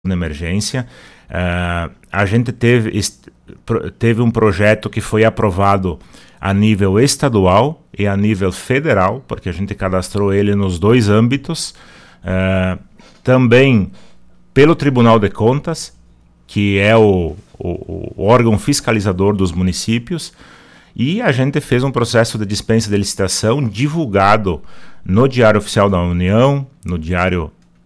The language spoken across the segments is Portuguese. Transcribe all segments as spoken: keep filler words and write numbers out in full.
de emergência. Uh, a gente teve, teve um projeto que foi aprovado a nível estadual e a nível federal, porque a gente cadastrou ele nos dois âmbitos. Uh, também pelo Tribunal de Contas, que é o, o, o órgão fiscalizador dos municípios, e a gente fez um processo de dispensa de licitação divulgado no Diário Oficial da União, no Diário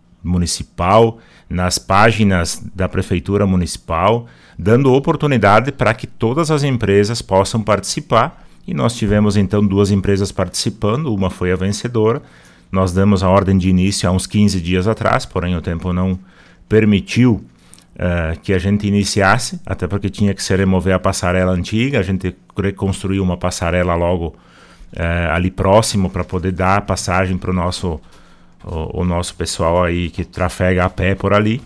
Municipal, nas páginas da Prefeitura Municipal, dando oportunidade para que todas as empresas possam participar. E nós tivemos então duas empresas participando, uma foi a vencedora. Nós damos a ordem de início há uns quinze dias atrás, porém o tempo não permitiu uh, que a gente iniciasse, até porque tinha que se remover a passarela antiga. A gente reconstruiu uma passarela logo uh, ali próximo para poder dar passagem para o nosso, o, o nosso pessoal aí que trafega a pé por ali.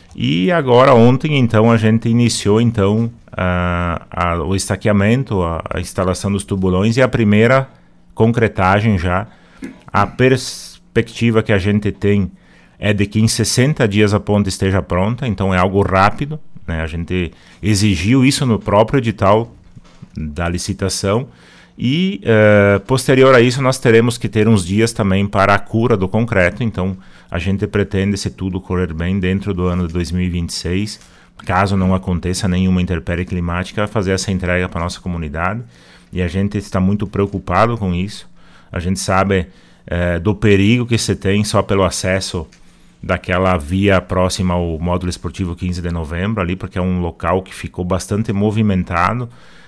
E agora ontem então a gente iniciou então uh, a, o estaqueamento, a, a instalação dos tubulões e a primeira concretagem já. A perspectiva que a gente tem é de que em sessenta dias a ponte esteja pronta, então é algo rápido, né? A gente exigiu isso no próprio edital da licitação e uh, posterior a isso nós teremos que ter uns dias também para a cura do concreto, então a gente pretende, se tudo correr bem, dentro do ano de dois mil e vinte e seis, caso não aconteça nenhuma intempérie climática, fazer essa entrega para a nossa comunidade, e a gente está muito preocupado com isso. A gente sabe uh, do perigo que se tem só pelo acesso daquela via próxima ao módulo esportivo quinze de novembro ali, porque é um local que ficou bastante movimentado,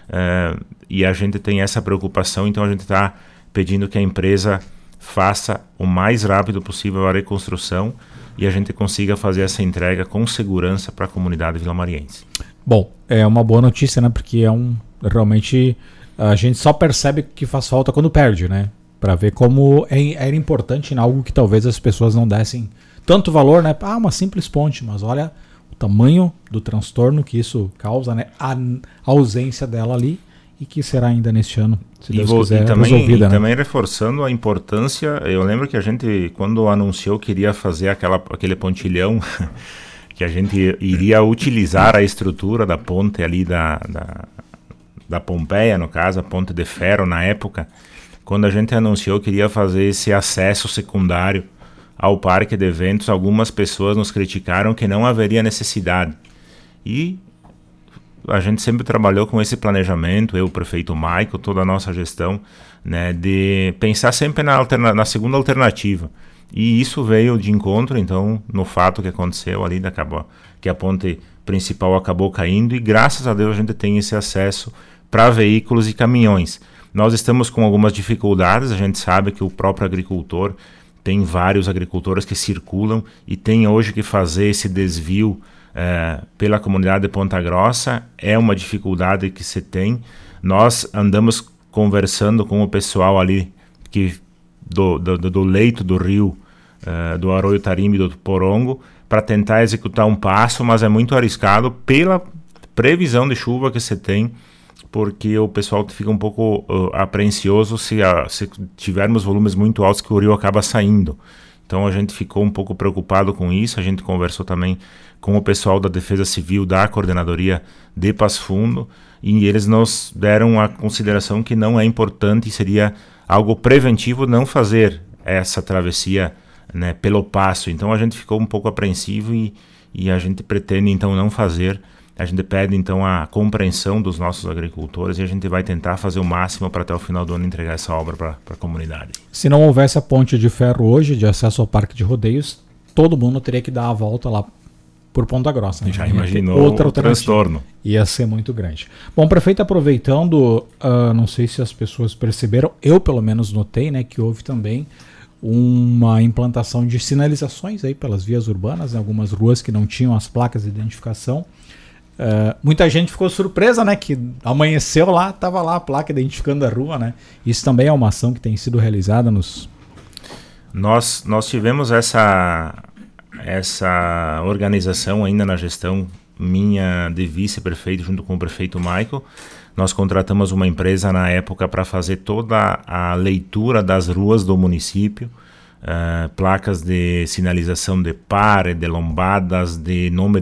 uh, e a gente tem essa preocupação, então a gente está pedindo que a empresa faça o mais rápido possível a reconstrução e a gente consiga fazer essa entrega com segurança para a comunidade villamariense. Bom, é uma boa notícia, né? Porque é um realmente a gente só percebe que faz falta quando perde, né? Para ver como é, era importante em algo que talvez as pessoas não dessem tanto valor, né? Ah, uma simples ponte, mas olha o tamanho do transtorno que isso causa, né? A ausência dela ali, e que será ainda neste ano, se Deus e vou, quiser, e também, resolvida. E né? também reforçando a importância, eu lembro que a gente, quando anunciou que iria fazer aquela, aquele pontilhão, que a gente iria utilizar a estrutura da ponte ali da, da, da Pompeia, no caso, a ponte de ferro na época, quando a gente anunciou que iria fazer esse acesso secundário ao parque de eventos, algumas pessoas nos criticaram que não haveria necessidade. E a gente sempre trabalhou com esse planejamento, eu, o prefeito Maico, toda a nossa gestão, né, de pensar sempre na, alterna- na segunda alternativa. E isso veio de encontro, então, no fato que aconteceu ali, acabou, que a ponte principal acabou caindo, e graças a Deus a gente tem esse acesso para veículos e caminhões. Nós estamos com algumas dificuldades, a gente sabe que o próprio agricultor, tem vários agricultores que circulam e tem hoje que fazer esse desvio é, pela comunidade de Ponta Grossa, é uma dificuldade que se tem. Nós andamos conversando com o pessoal ali que, do, do, do leito do rio, é, do Arroio Tarimba e do Porongo, para tentar executar um passo, mas é muito arriscado pela previsão de chuva que se tem, porque o pessoal fica um pouco uh, apreensioso se, uh, se tivermos volumes muito altos que o rio acaba saindo. Então a gente ficou um pouco preocupado com isso, a gente conversou também com o pessoal da Defesa Civil da Coordenadoria de Passo Fundo, e eles nos deram a consideração que não é importante e seria algo preventivo não fazer essa travessia, né, pelo passo. Então a gente ficou um pouco apreensivo e, e a gente pretende então não fazer. A gente pede então a compreensão dos nossos agricultores e a gente vai tentar fazer o máximo para até o final do ano entregar essa obra para a comunidade. Se não houvesse a ponte de ferro hoje, de acesso ao Parque de Rodeios, todo mundo teria que dar a volta lá por Ponta Grossa. Né? Já imaginou outra o transtorno. Ia ser muito grande. Bom, prefeito, aproveitando, uh, não sei se as pessoas perceberam, eu pelo menos notei, né, que houve também uma implantação de sinalizações aí pelas vias urbanas, em algumas ruas que não tinham as placas de identificação. Uh, muita gente ficou surpresa, né, que amanheceu lá, estava lá a placa identificando a rua, né? Isso também é uma ação que tem sido realizada nos... Nós, nós tivemos essa, essa organização ainda na gestão minha de vice-prefeito junto com o prefeito Michael. Nós contratamos uma empresa na época para fazer toda a leitura das ruas do município, uh, placas de sinalização de pare, de lombadas, de nome